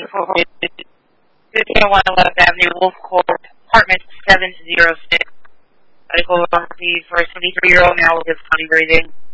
1501 11th Avenue, Wolf Court, apartment 706. Medical emergency for a 73-year-old male with difficulty breathing.